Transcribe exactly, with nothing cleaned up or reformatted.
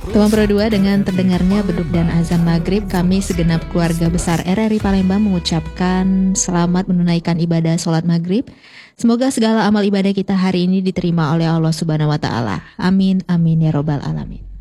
Teman Pro dua, dengan terdengarnya beduk dan azan maghrib, kami segenap keluarga besar R R I Palembang mengucapkan selamat menunaikan ibadah sholat maghrib. Semoga segala amal ibadah kita hari ini diterima oleh Allah Subhanahu Wa Taala. Amin, amin ya robbal alamin.